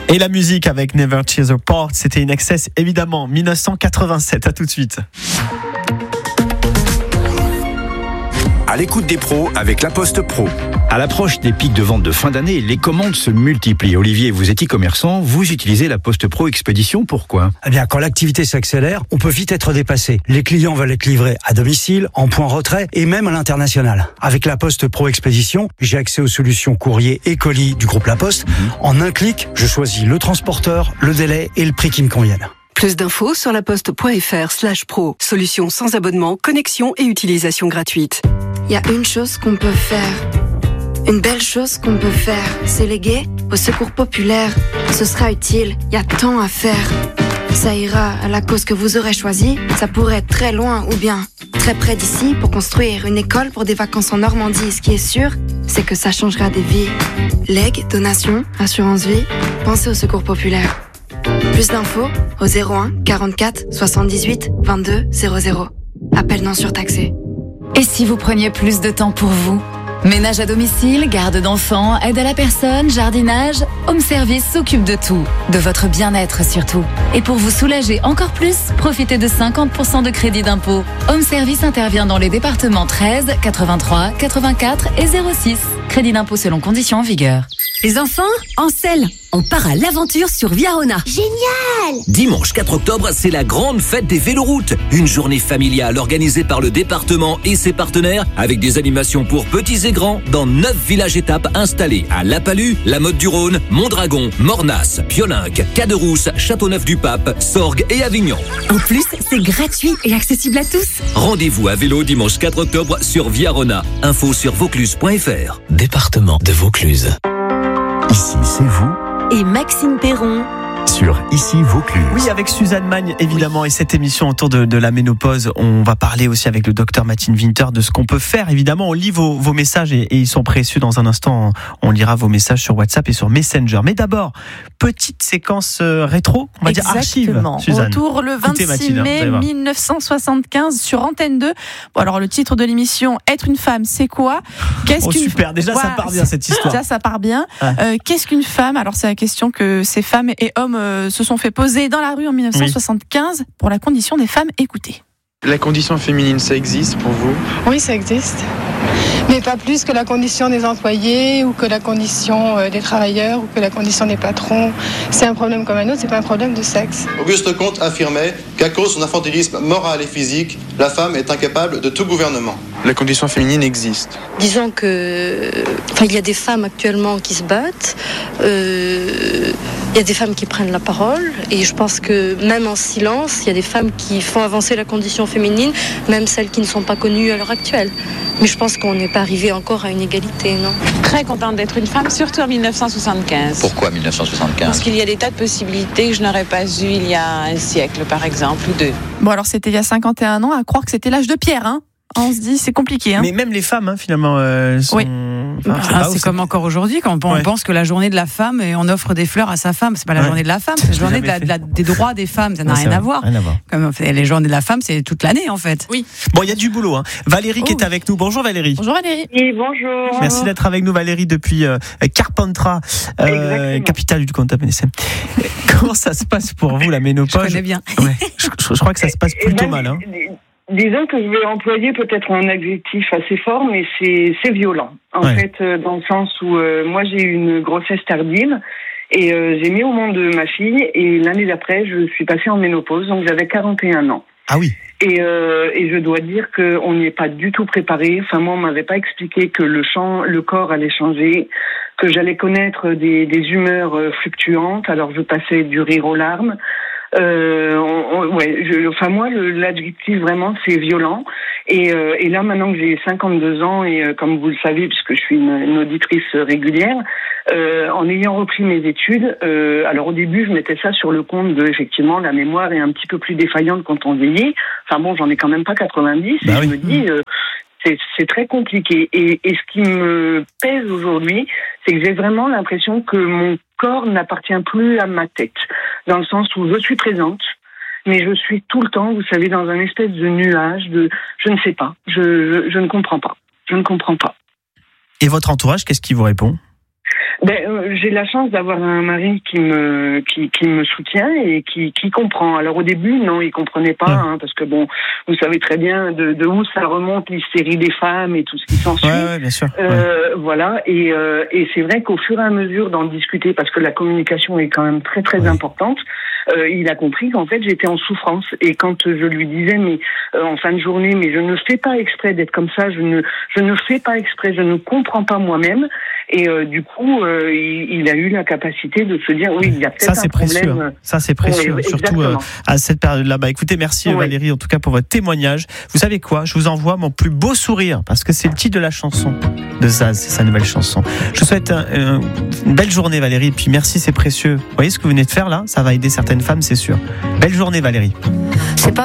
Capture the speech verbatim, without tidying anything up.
Et la musique avec Never Tears Apart, c'était In Excess, évidemment, dix-neuf cent quatre-vingt-sept. À tout de suite. À l'écoute des pros avec La Poste Pro. À l'approche des pics de vente de fin d'année, les commandes se multiplient. Olivier, vous êtes e-commerçant, vous utilisez La Poste Pro Expédition, pourquoi ? Eh bien, quand l'activité s'accélère, on peut vite être dépassé. Les clients veulent être livrés à domicile, en point retrait et même à l'international. Avec La Poste Pro Expédition, j'ai accès aux solutions courrier et colis du groupe La Poste. En un clic, je choisis le transporteur, le délai et le prix qui me conviennent. Plus d'infos sur laposte.fr slash pro. Solution sans abonnement, connexion et utilisation gratuite. Il y a une chose qu'on peut faire. Une belle chose qu'on peut faire. C'est léguer au secours populaire. Ce sera utile, il y a tant à faire. Ça ira à la cause que vous aurez choisie. Ça pourrait être très loin ou bien très près d'ici pour construire une école pour des vacances en Normandie. Ce qui est sûr, c'est que ça changera des vies. Legs, donations, assurance vie, pensez au secours populaire. Plus d'infos au zéro un quarante-quatre soixante-dix-huit vingt-deux zéro zéro. Appel non surtaxé. Et si vous preniez plus de temps pour vous ? Ménage à domicile, garde d'enfants, aide à la personne, jardinage, Home Service s'occupe de tout, de votre bien-être surtout. Et pour vous soulager encore plus, profitez de cinquante pour cent de crédit d'impôt. Home Service intervient dans les départements treize, quatre-vingt-trois, quatre-vingt-quatre et zéro six. Crédit d'impôt selon conditions en vigueur. Les enfants, en selle, on part à l'aventure sur Viarona. Génial! Dimanche quatre octobre, c'est la grande fête des véloroutes. Une journée familiale organisée par le département et ses partenaires avec des animations pour petits et grands dans neuf villages étapes installés à La Palue, La Motte-du-Rhône, Mondragon, Mornas, Piolinque, Caderousse, Châteauneuf-du-Pape, Sorgues et Avignon. En plus, c'est gratuit et accessible à tous. Rendez-vous à vélo dimanche quatre octobre sur Viarona. Info sur vaucluse point fr. Département de Vaucluse. Ici, c'est vous. Et Maxime Perron. Sur Ici Vaucluse. Oui, avec Suzanne Magne, évidemment, et cette émission autour de, de la ménopause, on va parler aussi avec le docteur Mathilde Winter de ce qu'on peut faire. Évidemment, on lit vos, vos messages et, et ils sont précieux. Dans un instant, on lira vos messages sur WhatsApp et sur Messenger. Mais d'abord, petite séquence euh, rétro, on va Exactement. dire archive. Suzanne. Retour le vingt-six Mathilde, mai dix-neuf cent soixante-quinze sur Antenne deux. Bon, alors le titre de l'émission, Être une femme, c'est quoi ? Qu'est-ce oh, qu'une... super, déjà voilà, ça part bien cette histoire. Déjà ça part bien. Ah. Euh, qu'est-ce qu'une femme ? Alors c'est la question que ces femmes et hommes euh, se sont fait poser dans la rue en dix-neuf cent soixante-quinze oui. pour la condition des femmes. Écoutez. La condition féminine, ça existe pour vous ? Oui, ça existe. Mais pas plus que la condition des employés ou que la condition des travailleurs ou que la condition des patrons. C'est un problème comme un autre, c'est pas un problème de sexe. Auguste Comte affirmait qu'à cause de son infantilisme moral et physique, la femme est incapable de tout gouvernement. La condition féminine existe. Disons que, enfin, il y a des femmes actuellement qui se battent. Euh, il y a des femmes qui prennent la parole et je pense que même en silence, il y a des femmes qui font avancer la condition féminine, même celles qui ne sont pas connues à l'heure actuelle. Mais je pense qu'on n'est pas arrivé encore à une égalité, non ? Très contente d'être une femme, surtout en dix-neuf cent soixante-quinze. Pourquoi dix-neuf cent soixante-quinze ? Parce qu'il y a des tas de possibilités que je n'aurais pas eues il y a un siècle, par exemple, ou deux. Bon, alors c'était il y a cinquante et un ans, à croire que c'était l'âge de pierre, hein ? On se dit, c'est compliqué. Hein. Mais même les femmes, hein, finalement, euh, sont... Oui. Enfin, ah, c'est, c'est comme encore aujourd'hui, quand on ouais. pense que la journée de la femme, et on offre des fleurs à sa femme. C'est pas la ouais. journée de la femme, c'est la journée de la, de la, des droits des femmes. Ça n'a ouais, rien, à voir. rien à voir. Comme les journées de la femme, c'est toute l'année, en fait. Oui. Bon, il y a du boulot. Hein. Valérie oh. qui est avec nous. Bonjour Valérie. Bonjour Valérie. Oui, bonjour. Merci d'être avec nous Valérie depuis euh, Carpentras, euh, capitale du comté. Comment ça se passe pour vous la ménopause ? Je connais bien. Ouais. Je, je, je crois que ça se passe plutôt ben, mal. Hein. Disons que je vais employer peut-être un adjectif assez fort, mais c'est, c'est violent. En ouais. fait, euh, dans le sens où euh, moi j'ai eu une grossesse tardive et euh, j'ai mis au monde ma fille et l'année d'après je suis passée en ménopause, donc j'avais quarante et un ans. Ah oui. Et, euh, et je dois dire qu'on n'y est pas du tout préparé. Enfin, moi, on m'avait pas expliqué que le champ, le corps allait changer, que j'allais connaître des, des humeurs fluctuantes. Alors je passais du rire aux larmes. Euh, on, on, ouais, je, enfin moi le, l'adjectif vraiment c'est violent et, euh, et là maintenant que j'ai cinquante-deux ans et euh, comme vous le savez puisque je suis une, une auditrice régulière, euh, en ayant repris mes études, euh, alors au début je mettais ça sur le compte de effectivement la mémoire est un petit peu plus défaillante quand on vieillit. Enfin bon j'en ai quand même pas quatre-vingt-dix bah et oui. je me dis euh, c'est, c'est très compliqué et, et ce qui me pèse aujourd'hui c'est que j'ai vraiment l'impression que mon corps n'appartient plus à ma tête, dans le sens où je suis présente, mais je suis tout le temps, vous savez, dans un espèce de nuage, de je ne sais pas, je, je, je ne comprends pas, je ne comprends pas. Et votre entourage, qu'est-ce qui vous répond ? Ben, euh, j'ai la chance d'avoir un mari qui me qui, qui me soutient et qui, qui comprend. Alors au début, non, il comprenait pas, ouais. hein, parce que bon, vous savez très bien de, de où ça remonte l'hystérie des femmes et tout ce qui s'ensuit. Ouais, ouais, bien sûr. Euh, ouais. Voilà, et, euh, et c'est vrai qu'au fur et à mesure d'en discuter, parce que la communication est quand même très très ouais. importante, euh, il a compris qu'en fait j'étais en souffrance. Et quand je lui disais, mais euh, en fin de journée, mais je ne fais pas exprès d'être comme ça, je ne je ne fais pas exprès, je ne comprends pas moi-même. Et euh, du coup, euh, il, il a eu la capacité de se dire, oui, il y a peut-être ça, c'est un précieux, problème. Hein. Ça, c'est précieux, oui, surtout euh, à cette période-là. Bah, écoutez, merci oui. Valérie, en tout cas, pour votre témoignage. Vous savez quoi ? Je vous envoie mon plus beau sourire, parce que c'est le titre de la chanson de Zaz, c'est sa nouvelle chanson. Je vous souhaite un, un, une belle journée, Valérie, et puis merci, c'est précieux. Vous voyez ce que vous venez de faire là ? Ça va aider certaines femmes, c'est sûr. Belle journée, Valérie. C'est pas